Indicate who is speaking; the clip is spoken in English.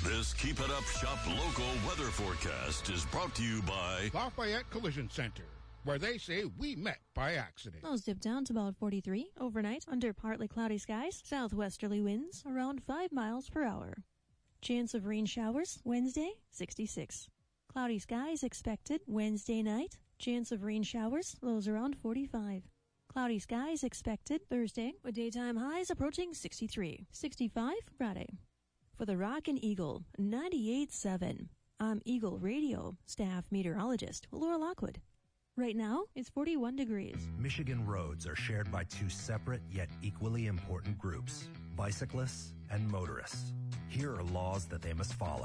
Speaker 1: This Keep It Up Shop local weather forecast is brought to you by
Speaker 2: Lafayette Collision Center, where they say we met by accident.
Speaker 3: Lows dip down to about 43 overnight under partly cloudy skies. Southwesterly winds around 5 miles per hour. Chance of rain showers Wednesday, 66. Cloudy skies expected Wednesday night. Chance of rain showers, lows around 45. Cloudy skies expected Thursday, with daytime highs approaching 63. 65 Friday. For the Rockin' Eagle, 98.7. I'm Eagle Radio staff meteorologist Laura Lockwood. Right now, it's 41 degrees.
Speaker 4: Michigan roads are shared by two separate yet equally important groups, bicyclists and motorists. Here are laws that they must follow.